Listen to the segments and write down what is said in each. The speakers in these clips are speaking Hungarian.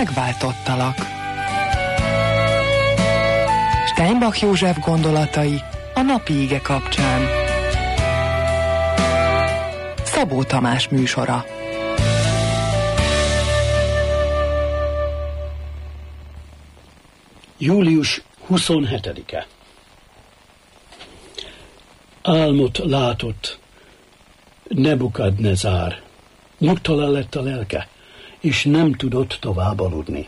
Megváltottalak. Steinbach József gondolatai a napi ige kapcsán. Szabó Tamás műsora. Július 27-e. Álmot látott Nebukadnezár. Nyugtalan lett a lelke, és nem tudott tovább aludni.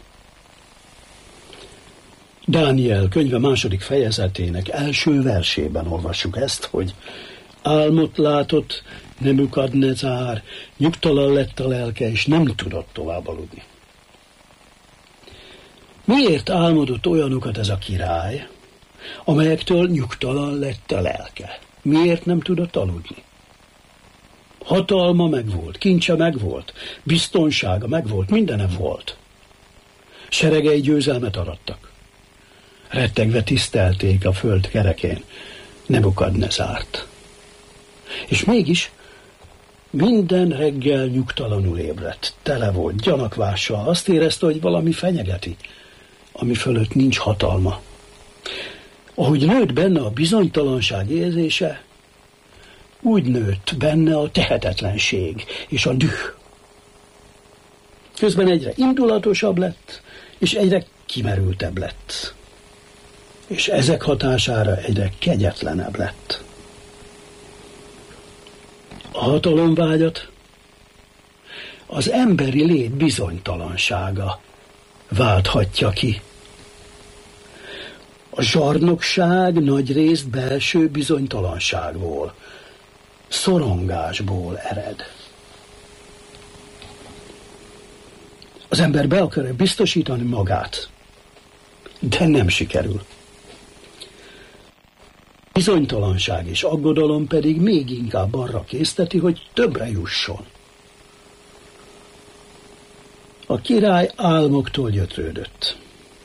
Dániel könyve 2. fejezetének első versében olvassuk ezt, hogy álmot látott Nebukadnezár, nyugtalan lett a lelke, és nem tudott tovább aludni. Miért álmodott olyanokat ez a király, amelyektől nyugtalan lett a lelke? Miért nem tudott aludni? Hatalma megvolt, kincse megvolt, biztonsága megvolt, mindene volt. Seregei győzelmet arattak. Rettegve tisztelték a föld kerekén Nebukadnezárt. És mégis minden reggel nyugtalanul ébredt, tele volt gyanakvással, azt érezte, hogy valami fenyegeti, ami fölött nincs hatalma. Ahogy nőtt benne a bizonytalanság érzése, úgy nőtt benne a tehetetlenség és a düh. Közben egyre indulatosabb lett, és egyre kimerültebb lett. És ezek hatására egyre kegyetlenebb lett. A hatalomvágyat az emberi lét bizonytalansága válthatja ki. A zsarnokság nagyrészt belső bizonytalanságból, szorongásból ered. Az ember be akarja biztosítani magát, de nem sikerül. Bizonytalanság és aggodalom pedig még inkább arra készteti, hogy többre jusson. A király álmoktól gyötrődött.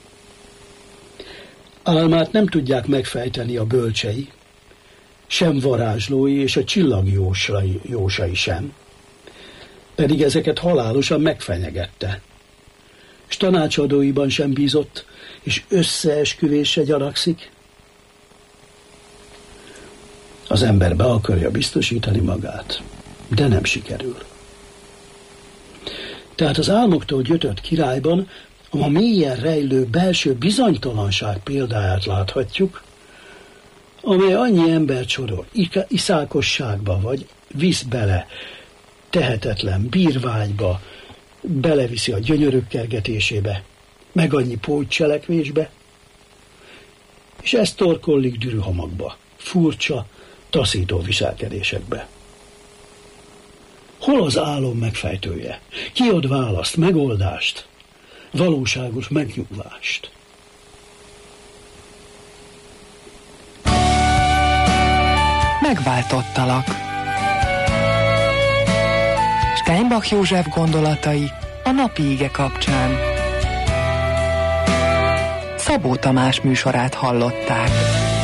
Álmát nem tudják megfejteni a bölcsei, sem varázslói és a csillagjósai sem, pedig ezeket halálosan megfenyegette, és tanácsadóiban sem bízott, és összeesküvésre gyanakszik. Az ember be akarja biztosítani magát, de nem sikerül. Tehát az álmoktól gyötört királyban a mélyen rejlő belső bizonytalanság példáját láthatjuk, amely annyi embert sorol iszákosságba, vagy visz bele tehetetlen bírvágyba, beleviszi a gyönyörök kergetésébe, meg annyi pótcselekvésbe, és ezt torkollik dűrhamagba, furcsa, taszító viselkedésekbe. Hol az álom megfejtője? Ki ad választ, megoldást, valóságos megnyugvást? Megváltottalak. Steinbach József gondolatai a napi ige kapcsán. Szabó Tamás műsorát hallották.